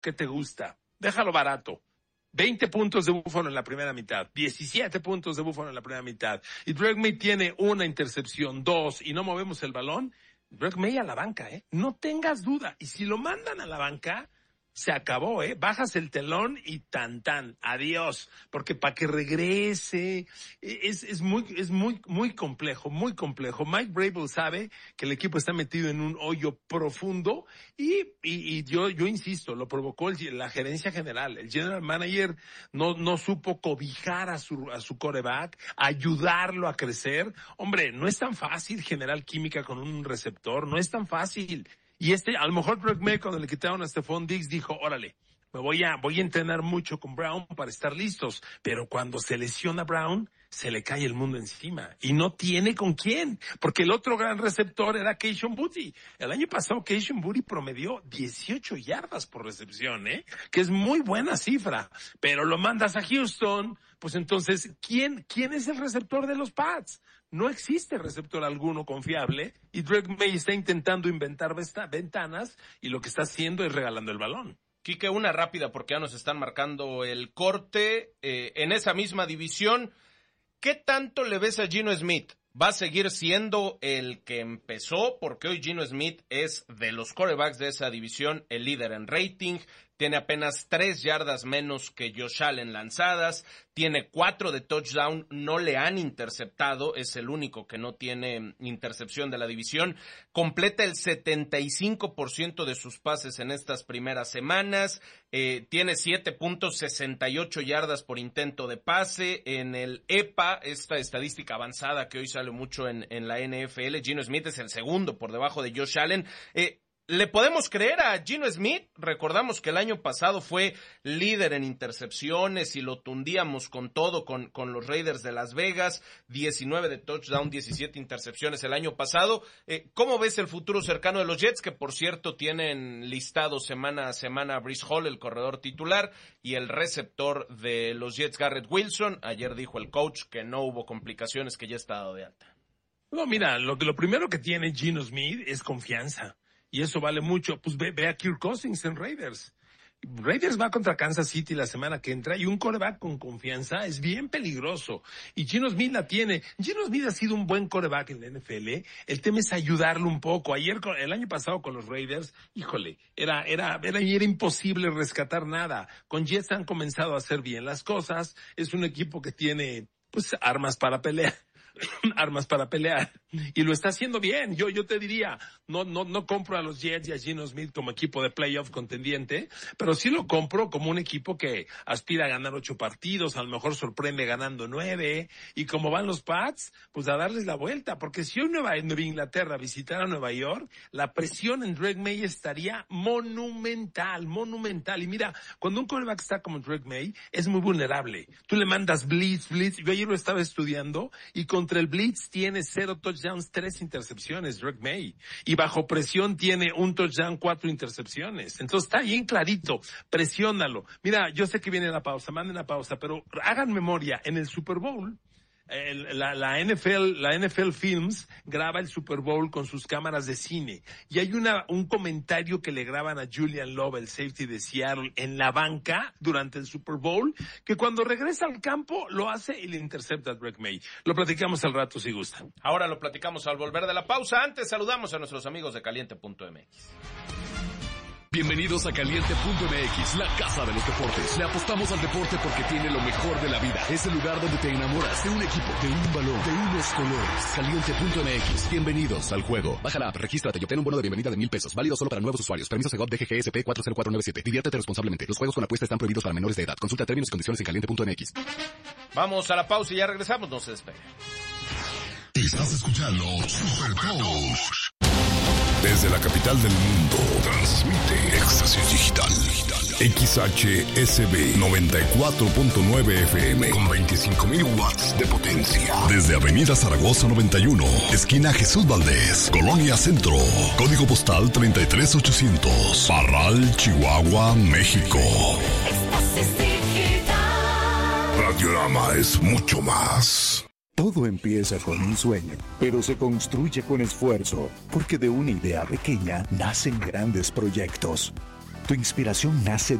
¿qué te gusta? Déjalo barato. 20 puntos de Buffalo en la primera mitad, 17 puntos de Buffalo en la primera mitad, y Drake May tiene una intercepción, 2, y no movemos el balón, Drake May a la banca, no tengas duda, y si lo mandan a la banca, se acabó, bajas el telón y tan, adiós, porque para que regrese, es muy complejo, muy complejo. Mike Vrabel sabe que el equipo está metido en un hoyo profundo y yo insisto, lo provocó la gerencia general. El general manager no supo cobijar a su quarterback, ayudarlo a crecer. Hombre, no es tan fácil generar química con un receptor, no es tan fácil. Y a lo mejor Drake May, cuando le quitaron a Stephon Diggs, dijo, órale, me voy a entrenar mucho con Brown para estar listos. Pero cuando se lesiona Brown, se le cae el mundo encima. Y no tiene con quién. Porque el otro gran receptor era Kayshon Boutte. El año pasado Kayshon Boutte promedió 18 yardas por recepción, que es muy buena cifra. Pero lo mandas a Houston, pues entonces, ¿quién es el receptor de los Pats? No existe receptor alguno confiable y Drake May está intentando inventar ventanas y lo que está haciendo es regalando el balón. Quique, una rápida porque ya nos están marcando el corte. En esa misma división, ¿qué tanto le ves a Geno Smith? ¿Va a seguir siendo el que empezó? Porque hoy Geno Smith es de los quarterbacks de esa división el líder en rating. Tiene apenas 3 yardas menos que Josh Allen lanzadas. Tiene 4 de touchdown. No le han interceptado. Es el único que no tiene intercepción de la división. Completa el 75% de sus pases en estas primeras semanas. Tiene 7.68 yardas por intento de pase. En el EPA, esta estadística avanzada que hoy sale mucho en la NFL, Geno Smith es el segundo por debajo de Josh Allen. ¿Le podemos creer a Geno Smith? Recordamos que el año pasado fue líder en intercepciones y lo tundíamos con todo con los Raiders de Las Vegas. 19 de touchdown, 17 intercepciones el año pasado. ¿Cómo ves el futuro cercano de los Jets? Que por cierto tienen listado semana a semana a Breece Hall, el corredor titular, y el receptor de los Jets, Garrett Wilson. Ayer dijo el coach que no hubo complicaciones, que ya está dado de alta. No, mira, lo primero que tiene Geno Smith es confianza. Y eso vale mucho. Pues ve a Kirk Cousins en Raiders. Raiders va contra Kansas City la semana que entra y un quarterback con confianza es bien peligroso. Y Geno Smith la tiene. Geno Smith ha sido un buen quarterback en la NFL. El tema es ayudarlo un poco. El año pasado con los Raiders, híjole, era imposible rescatar nada. Con Jets han comenzado a hacer bien las cosas. Es un equipo que tiene, pues, armas para pelear. Y lo está haciendo bien. Yo te diría, no compro a los Jets y a Geno Smith como equipo de playoff contendiente, pero sí lo compro como un equipo que aspira a ganar 8 partidos, a lo mejor sorprende ganando 9, y como van los Pats, pues a darles la vuelta, porque si hoy Nueva Inglaterra visitara Nueva York, la presión en Drake May estaría monumental, y mira, cuando un quarterback está como Drake May, es muy vulnerable. Tú le mandas blitz, yo ayer lo estaba estudiando, y contra el blitz tiene 0 touchdowns, 3 intercepciones, Drake May. Y bajo presión tiene 1 touchdown, 4 intercepciones. Entonces está bien clarito. Presiónalo. Mira, yo sé que viene la pausa, manden la pausa, pero hagan memoria. En el Super Bowl, la NFL Films graba el Super Bowl con sus cámaras de cine. Y hay un comentario que le graban a Julian Love, el safety de Seattle, en la banca durante el Super Bowl, que cuando regresa al campo lo hace y le intercepta a Drake May. Lo platicamos al rato si gustan. Ahora lo platicamos al volver de la pausa. Antes saludamos a nuestros amigos de Caliente.mx. Bienvenidos a Caliente.mx, la casa de los deportes. Le apostamos al deporte porque tiene lo mejor de la vida. Es el lugar donde te enamoras de un equipo, de un balón, de unos colores. Caliente.mx, bienvenidos al juego. Baja la app, regístrate y obtén un bono de bienvenida de $1,000. Válido solo para nuevos usuarios. Permiso Segov DGGSP 40497. Diviértete responsablemente. Los juegos con apuesta están prohibidos para menores de edad. Consulta términos y condiciones en Caliente.mx. Vamos a la pausa y ya regresamos. No se despegue. Estás escuchando Super Coach. Desde la capital del mundo, transmite Éxtasis Digital. XHSB 94.9 FM con 25,000 watts de potencia. Desde Avenida Zaragoza 91, esquina Jesús Valdés, Colonia Centro. Código postal 33800. Parral, Chihuahua, México. Éxtasis Digital. Radiorama es mucho más. Todo empieza con un sueño, pero se construye con esfuerzo, porque de una idea pequeña nacen grandes proyectos. Tu inspiración nace